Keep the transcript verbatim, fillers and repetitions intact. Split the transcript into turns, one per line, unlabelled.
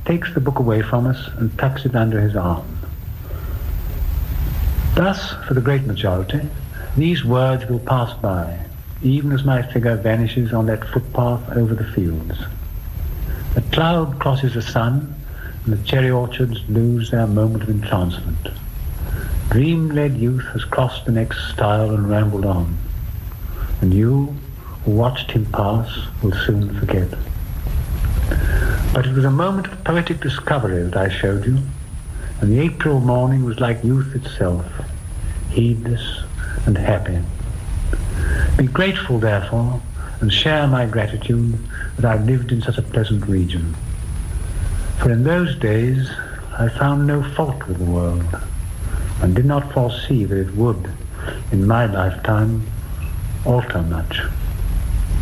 takes the book away from us and tucks it under his arm. Thus, for the great majority, these words will pass by, even as my figure vanishes on that footpath over the fields. A cloud crosses the sun, and the cherry orchards lose their moment of entrancement. Dream-led youth has crossed the next stile and rambled on, and you, who watched him pass, will soon forget. But it was a moment of poetic discovery that I showed you, and the April morning was like youth itself, heedless and happy. Be grateful, therefore, and share my gratitude that I lived in such a pleasant region. For in those days I found no fault with the world, and did not foresee that it would, in my lifetime, alter much.